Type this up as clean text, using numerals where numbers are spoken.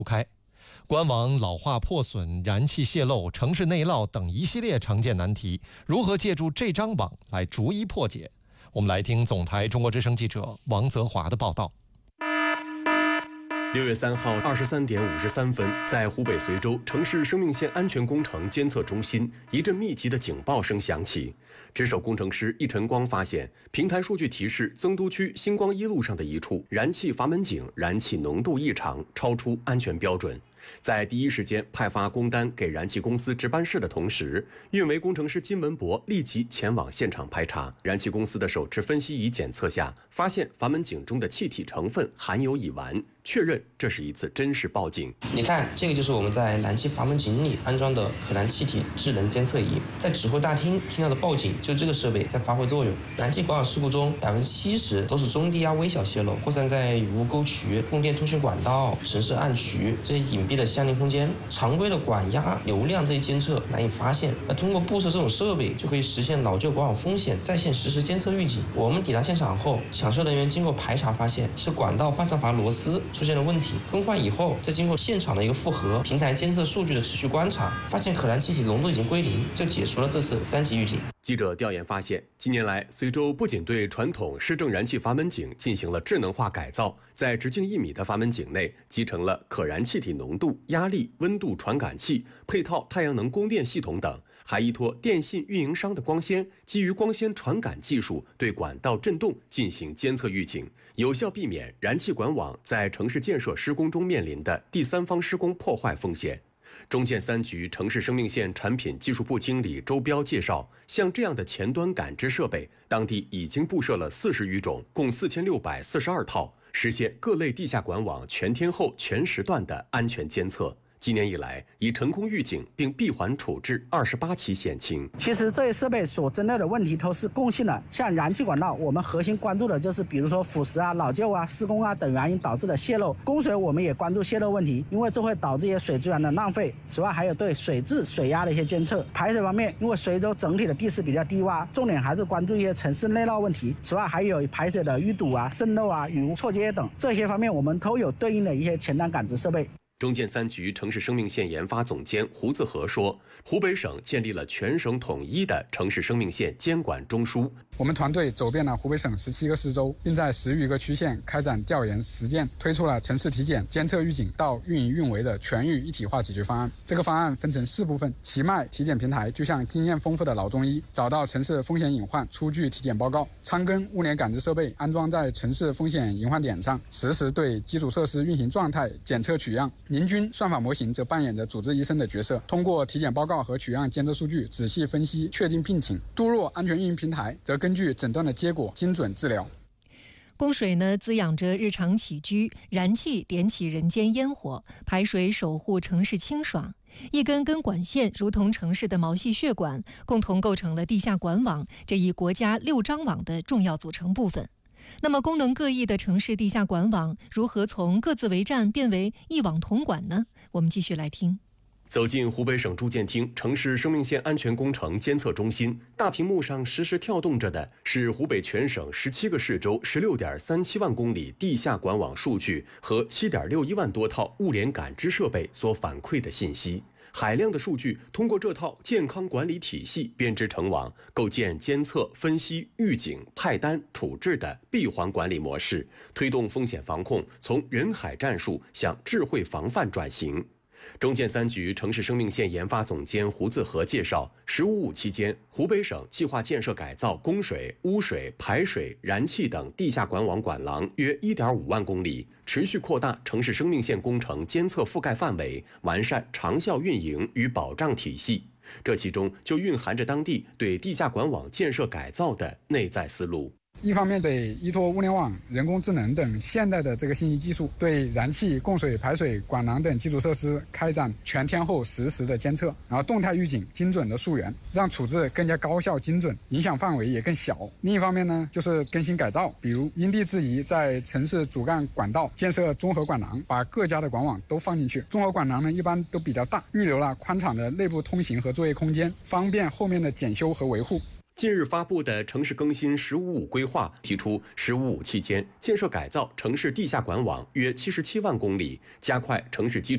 开。官网老化破损、燃气泄漏、城市内涝等一系列常见难题，如何借助这张网来逐一破解？我们来听总台中国之声记者王泽华的报道。 6月3号23点53分，在湖北随州城市生命线安全工程监测中心，一阵密集的警报声响起。值守工程师易晨光发现，平台数据提示增都区星光一路上的一处燃气阀门井燃气浓度异常，超出安全标准。在第一时间派发工单给燃气公司值班室的同时，运维工程师金文博立即前往现场排查。燃气公司的手持分析仪检测下，发现阀门井中的气体成分含有乙烷，确认这是一次真实报警。 你看，这个就是我们在燃气阀门井里安装的可燃气体智能监测仪，在指挥大厅听到的报警，就这个设备在发挥作用。燃气管网事故中，70%都是中低压微小泄漏，扩散在雨污沟渠、供电通讯管道、城市暗渠这些隐蔽的相邻空间。常规的管压、流量这些监测难以发现，那通过布设这种设备，就可以实现老旧管网风险在线实时监测预警。我们抵达现场后，抢修人员经过排查发现是管道发散阀螺丝出现了问题，更换以后，再经过现场的一个复核、平台监测数据的持续观察，发现可燃气体浓度已经归零，就解除了这次3级预警。 记者调研发现，近年来随州不仅对传统市政燃气阀门井进行了智能化改造，在直径1米的阀门井内集成了可燃气体浓度、压力、温度传感器，配套太阳能供电系统等，还依托电信运营商的光纤，基于光纤传感技术对管道振动进行监测预警，有效避免燃气管网在城市建设施工中面临的第三方施工破坏风险。中建3局城市生命线产品技术部经理周彪介绍，像这样的前端感知设备，当地已经布设了40余种，共4642套，实现各类地下管网全天候全时段的安全监测。今年以来，已成功预警并闭环处置28起险情。 其实这些设备所针对的问题都是共性的，像燃气管道，我们核心关注的就是比如说腐蚀啊、老旧啊、施工啊等原因导致的泄漏。供水我们也关注泄漏问题，因为这会导致一些水资源的浪费。此外，还有对水质、水压的一些监测。排水方面，因为随州整体的地势比较低洼，重点还是关注一些城市内涝问题。此外，还有排水的淤堵啊、渗漏啊、雨污错接等这些方面，我们都有对应的一些前端感知设备。 中建3局城市生命线研发总监胡自和说，湖北省建立了全省统一的城市生命线监管中枢。 我们团队走遍了湖北省17个市州，并在10余个区县开展调研实践，推出了城市体检、监测预警到运营运维的全域一体化解决方案。这个方案分成4部分，奇迈体检平台就像经验丰富的老中医，找到城市风险隐患，出具体检报告；昌根物联感知设备安装在城市风险隐患点上，实时对基础设施运行状态检测取样。宁军算法模型则扮演着主治医生的角色，通过体检报告和取样监测数据仔细分析确定病情。都若安全运营平台则根据诊断的结果精准治疗。 供水呢滋养着日常起居，燃气点起人间烟火，排水守护城市清爽。一根根管线如同城市的毛细血管，共同构成了地下管网这一国家6张网的重要组成部分。那么功能各异的城市地下管网如何从各自为战变为一网统管呢？我们继续来听。 走进湖北省住建厅城市生命线安全工程监测中心，大屏幕上实时跳动着的是湖北全省17个市州16.37万公里地下管网数据和7.61万多套物联感知设备所反馈的信息。海量的数据通过这套健康管理体系编织成网，构建监测、分析、预警、派单、处置的闭环管理模式，推动风险防控从人海战术向智慧防范转型。中建3局城市生命线研发总监胡自和介绍，“15+5”期间，湖北省计划建设改造供水、污水、排水、燃气等地下管网管廊约1.5万公里，持续扩大城市生命线工程监测覆盖范围，完善长效运营与保障体系。这其中就蕴含着当地对地下管网建设改造的内在思路。 一方面得依托物联网、人工智能等现代的这个信息技术，对燃气、供水、排水、管廊等基础设施开展全天候实时的监测，然后动态预警、精准的溯源，让处置更加高效精准，影响范围也更小。另一方面呢，就是更新改造，比如因地制宜，在城市主干管道建设综合管廊，把各家的管网都放进去。综合管廊呢，一般都比较大，预留了宽敞的内部通行和作业空间，方便后面的检修和维护。 近日发布的城市更新“十五五”规划提出，“十五五”期间建设改造城市地下管网约77万公里，加快城市基础